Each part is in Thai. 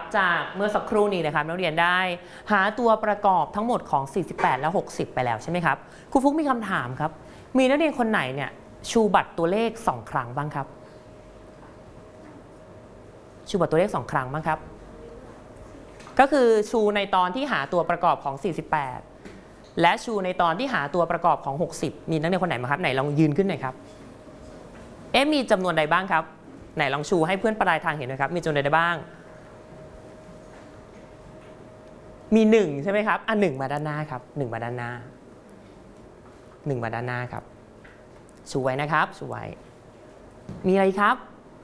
จากเมื่อสักครู่นี้นะครับนักเรียนได้หาตัวประกอบทั้งหมดของ48และ60ไปแล้วใช่ไหมครับครูฟุกมีคำถามครับมีนักเรียนคนไหนเนี่ยชูบัตรตัวเลข2ครั้งบ้างครับชูบัตรตัวเลข2ครั้งบ้างครับก็คือชูในตอนที่หาตัวประกอบของ48และชูในตอนที่หาตัวประกอบของ60มีนักเรียนคนไหนมาครับไหนลองยืนขึ้นหน่อยครับมีจำนวนใดบ้างครับไหนลองชูให้เพื่อนปลายทางเห็นหน่อยครับมีจำนวนใดบ้างมี1ใช่ไหมครับ1มาด้านหน้าครับ1มาด้านหน้า1มาด้านหน้าครับชูไว้นะครับชูไว้มีอะไรครับ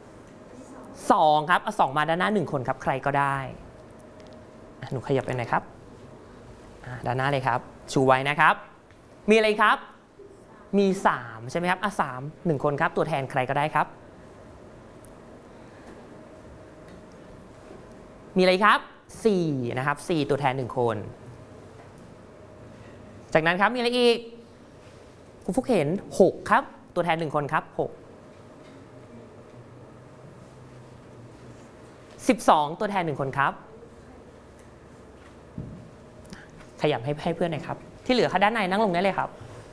2ครับ2มาด้านหน้า1คนครับใครก็ได้หนูขยับไปหน่อยครับด้านหน้าเลยครับชูไว้นะครับมีอะไรครับมี3ใช่ไหมครับ3 1คนครับตัวแทนใครก็ได้ครับมีอะไรครับ4นะครับ4ตัวแทน1คนจากนั้นครับมีอะไรอีกครูฟุกเห็น6ครับตัวแทน1คนครับ6 12ตัวแทน1คนครับขยับให้เพื่อนหน่อยครับที่เหลือค่ะด้านในนั่งลงได้เลยครับ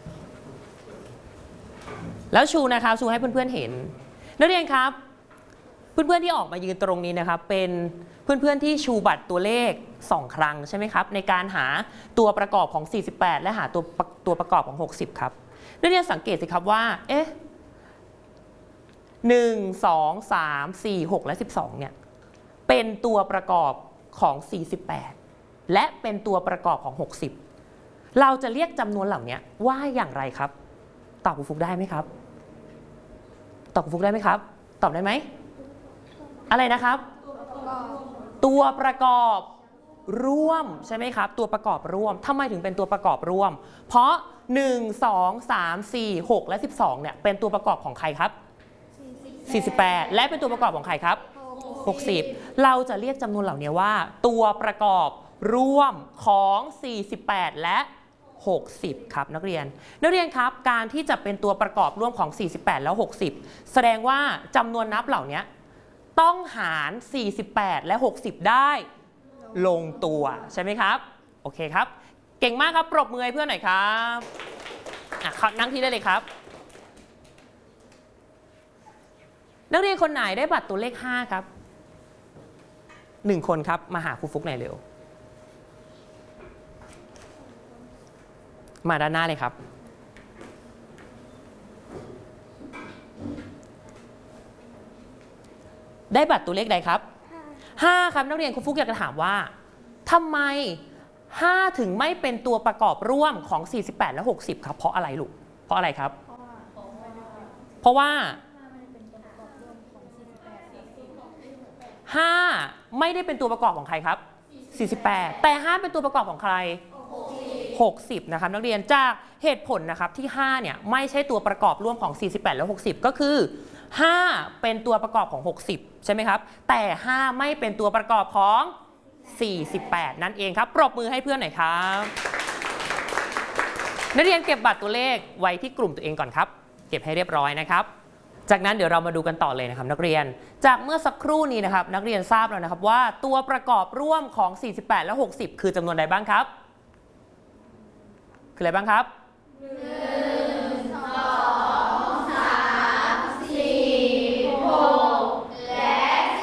แล้วชูนะครับชูให้เพื่อนๆเห็นนักเรียนครับเพื่อนๆที่ออกมายืนตรงนี้นะครับเป็นเพื่อนๆที่ชูบัตรตัวเลข2ครั้งใช่ไหมครับในการหาตัวประกอบของ48และหาตัวประกอบของ60ครับนักเรียนสังเกตสิครับว่า1 2 3 4 6และ12เนี่ยเป็นตัวประกอบของ48และเป็นตัวประกอบของ60เราจะเรียกจำนวนเหล่านี้ว่าอย่างไรครับตอบครูฟุกได้ไหมครับตอบครูฟุกได้ไหมครับตอบได้ไหมอะไรนะครับตัวประกอบร่วมใช่ไหมครับตัวประกอบร่วมทำไมถึงเป็นตัวประกอบร่วมเพราะ1 2 3 4 6และ12เนี่ยเป็นตัวประกอบของใครครับ48และเป็นตัวประกอบของใครครับ60เราจะเรียกจำนวนเหล่านี้ว่าตัวประกอบร่วมของ48และ60ครับนักเรียนครับการที่จะเป็นตัวประกอบร่วมของ48แล้ว60แสดงว่าจำนวนนับเหล่านี้ต้องหาร48และ60ได้ลงตัวใช่ไหมครับโอเคครับเก่งมากครับปรบมือให้เพื่อนหน่อยครับนั่งที่ได้เลยครับนักเรียนคนไหนได้บัตรตัวเลข5ครับ1คนครับมาหาครูฟุกหน่อยเร็วมาด้านหน้าเลยครับได้บัตรตัวเลขใดครับ5ครับนักเรียนครูฟุกอยากจะถามว่าทำไม5ถึงไม่เป็นตัวประกอบร่วมของ48และ60ครับเพราะอะไรลูกเพราะอะไรครับเพราะว่า5ไม่ได้เป็นตัวประกอบของใครครับ48แต่5เป็นตัวประกอบของใคร60นะครับนักเรียนจากเหตุผลนะครับที่5เนี่ยไม่ใช่ตัวประกอบร่วมของ48และ60ก็คือ5เป็นตัวประกอบของ60ใช่ไหมครับแต่5ไม่เป็นตัวประกอบของ48นั่นเองครับปรบมือให้เพื่อนหน่อยครับนักเรียนเก็บบัตรตัวเลขไว้ที่กลุ่มตัวเองก่อนครับเก็บให้เรียบร้อยนะครับจากนั้นเดี๋ยวเรามาดูกันต่อเลยนะครับนักเรียนจากเมื่อสักครู่นี้นะครับนักเรียนทราบแล้วนะครับว่าตัวประกอบร่วมของ48และ60คือจำนวนใดบ้างครับคืออะไรบ้างครับ1 2 3 4 6และ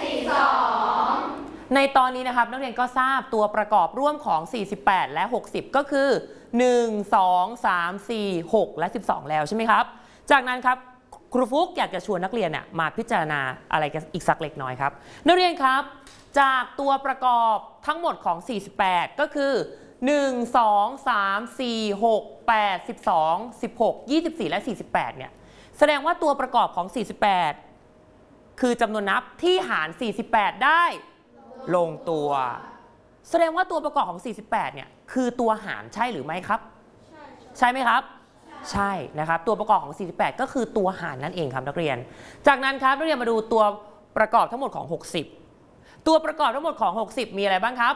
12ในตอนนี้นะครับนักเรียนก็ทราบตัวประกอบร่วมของ48และ60ก็คือ1 2 3 4 6และ12แล้วใช่ไหมครับจากนั้นครับครูฟุกอยากจะชวนนักเรียนเนี่ยมาพิจารณาอะไรกันอีกสักเล็กน้อยครับนักเรียนครับจากตัวประกอบทั้งหมดของ48ก็คือ1 2 3 4 6 8 12 16 24และ48เนี่ยแสดงว่าตัวประกอบของ48คือจำนวนนับที่หาร48ได้ลงตัวแสดงว่าตัวประกอบของ48เนี่ยคือตัวหารใช่หรือไม่ครับใช่ไหมครับใช่นะครับตัวประกอบของ48ก็คือตัวหารนั่นเองครับนักเรียนจากนั้นครับนักเรียนมาดูตัวประกอบทั้งหมดของ60ตัวประกอบทั้งหมดของ60มีอะไรบ้างครับ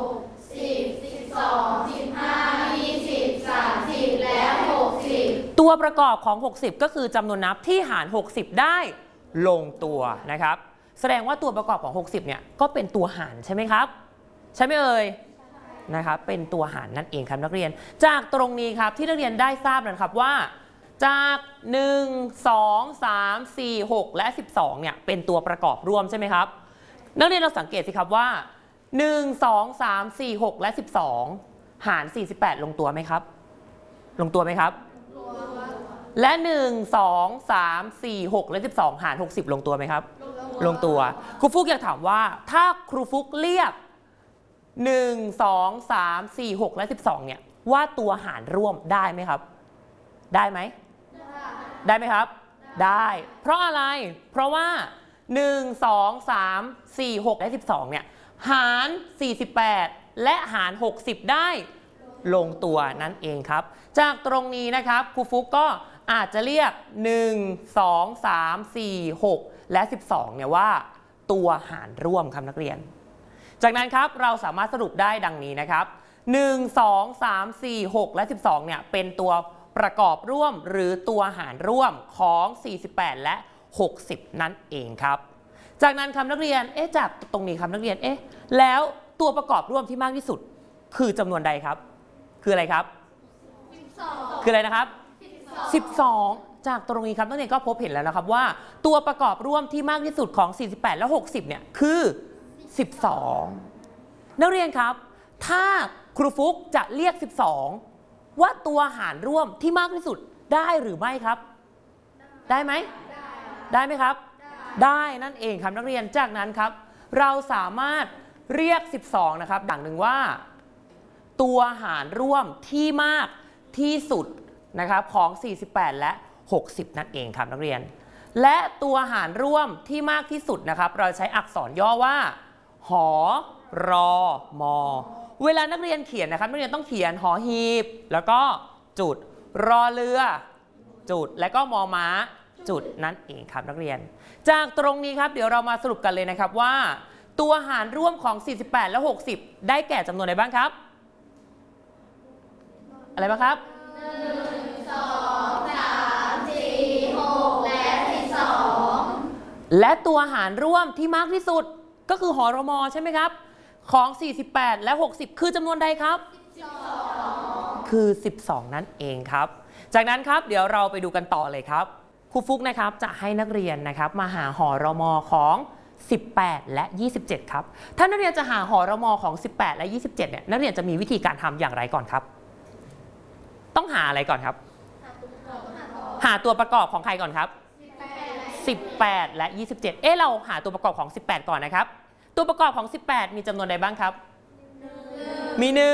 ตัวประกอบของ60ก็คือจำนวนนับที่หาร60ได้ลงตัวนะครับแสดงว่าตัวประกอบของ60เนี่ยก็เป็นตัวหารใช่ไหมครับใช่ไหมเอ่ยนะครับเป็นตัวหารนั่นเองครับนักเรียนจากตรงนี้ครับที่นักเรียนได้ทราบนะครับว่าจาก1 2 3 4 6และ12เนี่ยเป็นตัวประกอบร่วมใช่ไหมครับนักเรียนเราสังเกตสิครับว่า1 2 3 4 6และ12หาร48ลงตัวไหมครับลงตัวไหมครับและ1 2 3 4 6และ12หาร60ลงตัวไหมครับลงตัวครูฟุกอยากถามว่าถ้าครูฟุกเรียก1 2 3 4 6และ12เนี่ยว่าตัวหารร่วมได้ไหมครับได้ไหมได้ไหมครับได้เพราะอะไรเพราะว่า1 2 3 4 6และ12เนี่ยหาร48และหาร60ได้ลงตัวนั่นเองครับจากตรงนี้นะครับครูฟุกก็อาจจะเรียก1 2 3 4 6และ12เนี่ยว่าตัวหารร่วมครับนักเรียนจากนั้นครับเราสามารถสรุปได้ดังนี้นะครับ1 2 3 4 6และ12เนี่ยเป็นตัวประกอบร่วมหรือตัวหารร่วมของ48และ60นั่นเองครับจากนั้นครับนักเรียนจากตรงนี้ครับนักเรียนแล้วตัวประกอบร่วมที่มากที่สุดคือจำนวนใดครับคืออะไรครับ12คืออะไรนะครับ12จากตรงนี้ครับนักเรียนก็พบเห็นแล้วนะครับว่าตัวประกอบร่วมที่มากที่สุดของ48และ60เนี่ยคือ12นักเรียนครับถ้าครูฟุกจะเรียก12ว่าตัวหารร่วมที่มากที่สุดได้หรือไม่ครับได้ไหมได้ไหมครับได้นั่นเองครับนักเรียนจากนั้นครับเราสามารถเรียก12นะครับอย่างหนึ่งว่าตัวหารร่วมที่มากที่สุดนะครับของ48และ60นั่นเองครับนักเรียนและตัวหารร่วมที่มากที่สุดนะครับเราใช้อักษรย่อว่าหอรอมอเวลานักเรียนเขียนนะครับนักเรียนต้องเขียนหอหีบแล้วก็จุดรอเรือจุดและก็มอม้าจุดนั่นเองครับนักเรียนจากตรงนี้ครับเดี๋ยวเรามาสรุปกันเลยนะครับว่าตัวหารร่วมของ48และ60ได้แก่จำนวนใดบ้างครับอะไรบ้างครับ1 2 3 4 6และ12และตัวหารร่วมที่มากที่สุดก็คือหรมใช่ไหมครับของ48และ60คือจำนวนใดครับ12คือ12นั่นเองครับจากนั้นครับเดี๋ยวเราไปดูกันต่อเลยครับครูฟุกนะครับจะให้นักเรียนนะครับมาหาหรมของ18และ27ครับถ้านักเรียนจะหาหรมของ18และ27เนี่ยนักเรียนจะมีวิธีการทำอย่างไรก่อนครับต้องหาอะไรก่อนครับหาตัวประกอบของใครก่อนครับ18และ27เราหาตัวประกอบของ18ก่อนนะครับตัวประกอบของ18มีจำนวนใดบ้างครับมี1